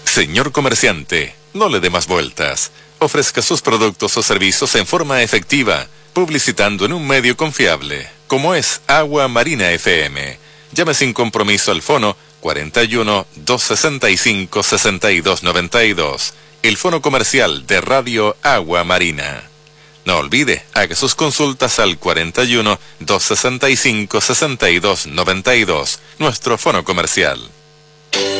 Señor comerciante, no le dé más vueltas. Ofrezca sus productos o servicios en forma efectiva, publicitando en un medio confiable, como es Agua Marina FM. Llame sin compromiso al fono 41 265 6292, el fono comercial de Radio Agua Marina. No olvide, haga sus consultas al 41 265 6292, nuestro fono comercial.